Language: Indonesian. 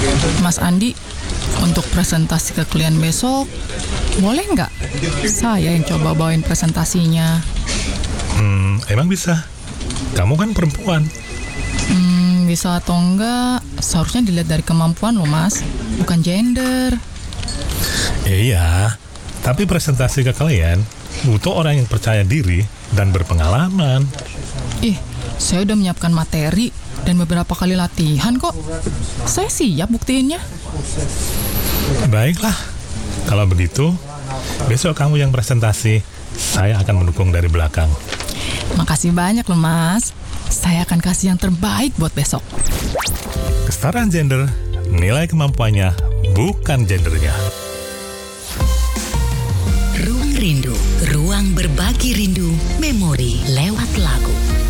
Mas Andi, untuk presentasi ke klien besok, boleh nggak saya yang coba bawain presentasinya? Emang bisa? Kamu kan perempuan. Bisa atau enggak, seharusnya dilihat dari kemampuan loh mas, bukan gender. Iya, tapi presentasi ke klien butuh orang yang percaya diri dan berpengalaman. Saya udah menyiapkan materi dan beberapa kali latihan kok. Saya siap buktiinnya. Baiklah, kalau begitu, besok kamu yang presentasi, saya akan mendukung dari belakang. Makasih banyak loh mas. Saya akan kasih yang terbaik buat besok. Kesetaraan gender, nilai kemampuannya, bukan gendernya. Ruang Rindu, ruang berbagi rindu, memori lewat lagu.